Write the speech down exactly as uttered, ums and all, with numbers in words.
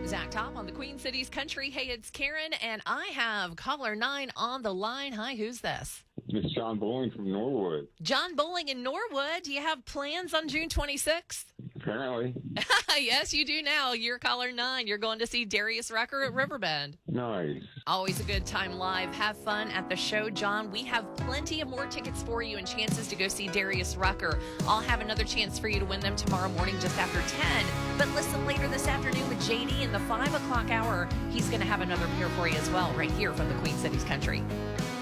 Zach Top on the Queen Cities Country. Hey, it's Karen, and I have caller nine on the line. Hi, who's this? It's John Bowling from Norwood. John Bowling in Norwood. Do you have plans on June twenty-sixth? Apparently. Yes, you do now. You're caller nine. You're going to see Darius Rucker at Riverbend. Nice. Always a good time live. Have fun at the show, John. We have plenty of more tickets for you and chances to go see Darius Rucker. I'll have another chance for you to win them tomorrow morning just after ten. But listen later this afternoon with J D in the five o'clock hour. He's going to have another pair for you as well right here from the Queen Cities Country.